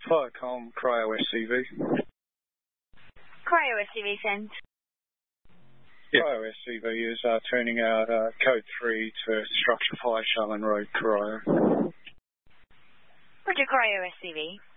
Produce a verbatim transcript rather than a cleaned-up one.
Viacom, Cryo S C V. Cryo S C V sent. Yeah. Cryo S C V is uh, turning out uh, code three to structure fire Charlene Road, Cryo. Roger, Cryo S C V.